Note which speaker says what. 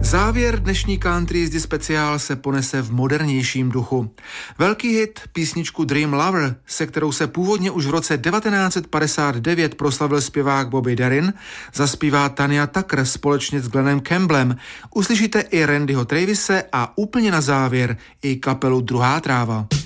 Speaker 1: Závěr dnešní country jízdy speciál se ponese v modernějším duchu. Velký hit, písničku Dream Lover, se kterou se původně už v roce 1959 proslavil zpěvák Bobby Darin, zaspívá Tanya Tucker společně s Glennem Campbellem. Uslyšíte i Randyho Travise a úplně na závěr i kapelu Druhá tráva.